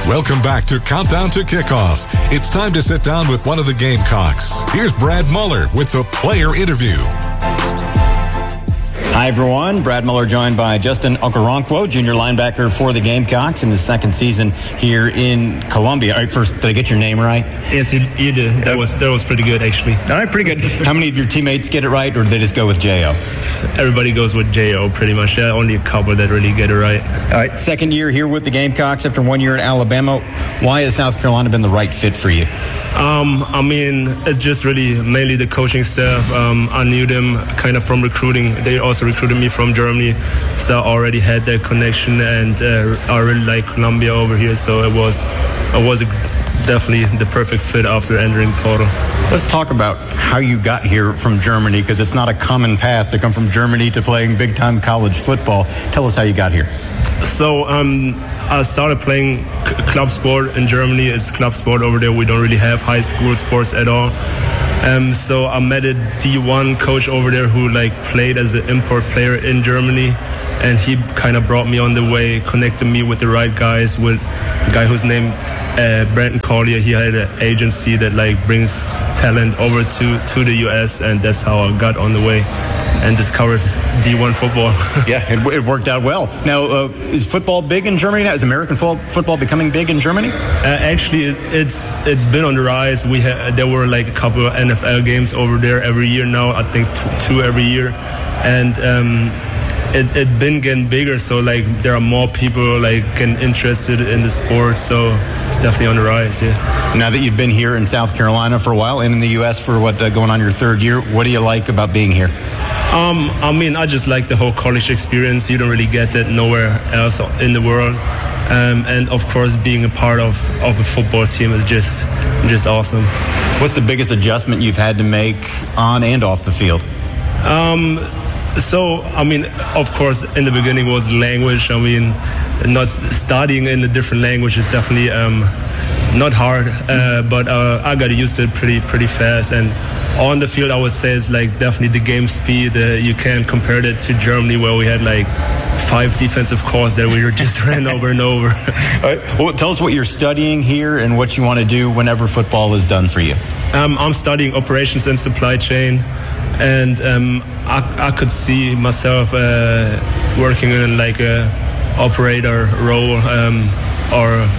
Welcome back to Countdown to Kickoff. It's time to sit down with one of the Gamecocks. Here's Brad Muller with the player interview. Hi, everyone. Brad Muller joined by Justin Okoronkwo, junior linebacker for the Gamecocks in the second season here in Columbia. All right, first, did I get your name right? Yes, you did. That was pretty good, actually. All right, pretty good. How many of your teammates get it right, or do they just go with J.O.? Everybody goes with J.O. pretty much. There are only a couple that really get it right. All right, second year here with the Gamecocks after 1 year in Alabama. Why has South Carolina been the right fit for you? I mean, it's just really mainly the coaching staff. I knew them kind of from recruiting. They also recruited me from Germany, so I already had that connection, and I really like Columbia over here, so it was definitely the perfect fit after entering portal. Let's talk about how you got here from Germany, because it's not a common path to come from Germany to playing big-time college football. Tell us how you got here. So I started playing club sport in Germany. It's club sport over there. We don't really have high school sports at all. So I met a D1 coach over there who played as an import player in Germany, and he kind of brought me on the way, connected me with the right guys, with a guy who's named Brandon Collier. He had an agency that brings talent over to the U.S., and that's how I got on the way and discovered D1 football. Yeah, it worked out well. Now, is football big in Germany now? Is American football becoming big in Germany? Actually, it's been on the rise. There were a couple of NFL games over there every year now. I think two every year, and it's been getting bigger. So there are more people getting interested in the sport. So it's definitely on the rise. Yeah. Now that you've been here in South Carolina for a while and in the U.S. for going on your third year, what do you like about being here? I mean, I just like the whole college experience. You don't really get that nowhere else in the world. And of course, being a part of the football team is just awesome. What's the biggest adjustment you've had to make on and off the field? So, I mean, of course, in the beginning was language. I mean, not studying in a different language is definitely not hard, but I got used to it pretty fast. And on the field, I would say it's definitely the game speed. You can't compare that to Germany, where we had 5 defensive calls that we were just ran over and over. All right. Well, tell us what you're studying here and what you want to do whenever football is done for you. I'm studying operations and supply chain, and I could see myself working in a operator role or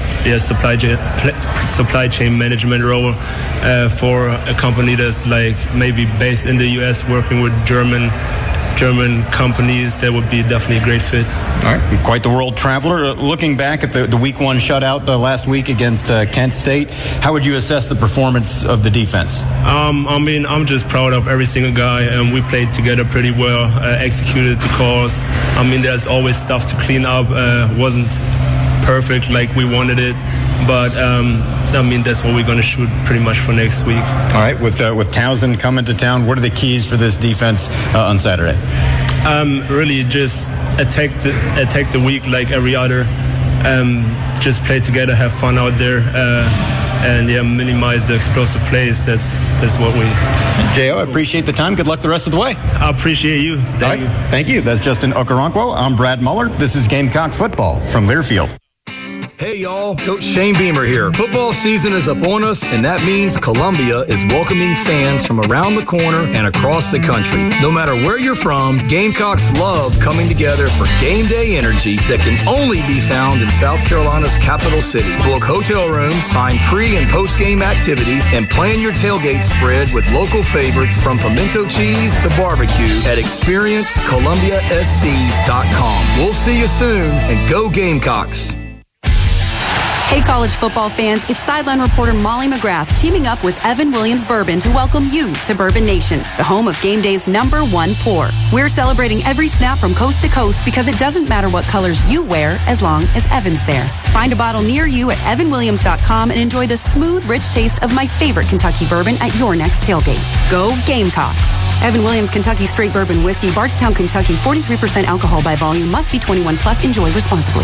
supply chain management role for a company that's maybe based in the U.S. working with German companies. That would be definitely a great fit. All right, quite the world traveler. Looking back at the week 1 shutout last week against Kent State, how would you assess the performance of the defense? I mean, I'm just proud of every single guy, and we played together pretty well, executed the calls. I mean, there's always stuff to clean up. Wasn't perfect like we wanted it, but I mean, that's what we're going to shoot pretty much for next week. All right, with Townsend coming to town, what are the keys for this defense on Saturday? Really just attack the week like every other. Just play together, have fun out there, and minimize the explosive plays. That's what we. J.O., I appreciate the time. Good luck the rest of the way. I appreciate you. Thank you. That's Justin Okoronkwo. I'm Brad Muller. This is Gamecock Football from Learfield. Hey y'all, Coach Shane Beamer here. Football season is upon us, and that means Columbia is welcoming fans from around the corner and across the country. No matter where you're from, Gamecocks love coming together for game day energy that can only be found in South Carolina's capital city. Book hotel rooms, find pre- and post-game activities, and plan your tailgate spread with local favorites from pimento cheese to barbecue at experiencecolumbiasc.com. We'll see you soon, and go Gamecocks. Hey college football fans, it's sideline reporter Molly McGrath teaming up with Evan Williams Bourbon to welcome you to Bourbon Nation, the home of game day's #1 pour. We're celebrating every snap from coast to coast because it doesn't matter what colors you wear as long as Evan's there. Find a bottle near you at evanwilliams.com and enjoy the smooth, rich taste of my favorite Kentucky bourbon at your next tailgate. Go Gamecocks! Evan Williams Kentucky Straight Bourbon Whiskey, Bardstown, Kentucky, 43% alcohol by volume, must be 21 plus. Enjoy responsibly.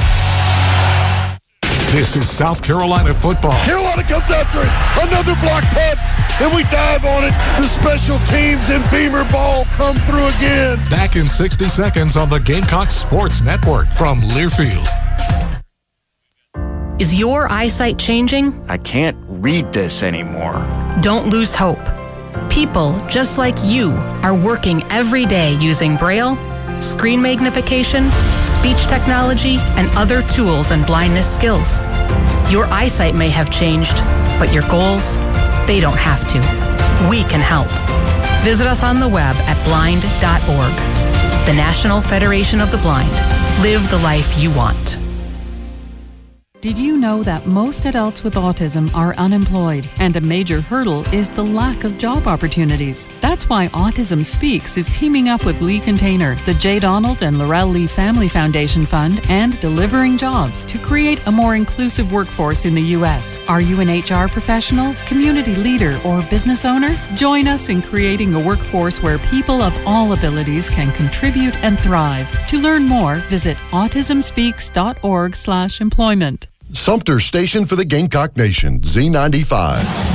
This is South Carolina football. Carolina comes after it. Another block punt, and we dive on it. The special teams and Beamer ball come through again. Back in 60 seconds on the Gamecock Sports Network from Learfield. Is your eyesight changing? I can't read this anymore. Don't lose hope. People just like you are working every day using Braille, screen magnification, speech technology, and other tools and blindness skills. Your eyesight may have changed, but your goals, they don't have to. We can help. Visit us on the web at blind.org. The National Federation of the Blind. Live the life you want. Did you know that most adults with autism are unemployed, and a major hurdle is the lack of job opportunities? That's why Autism Speaks is teaming up with Lee Container, the J. Donald and Laurel Lee Family Foundation Fund, and Delivering Jobs to create a more inclusive workforce in the U.S. Are you an HR professional, community leader, or business owner? Join us in creating a workforce where people of all abilities can contribute and thrive. To learn more, visit autismspeaks.org/employment. Sumter Station for the Gamecock Nation, Z95.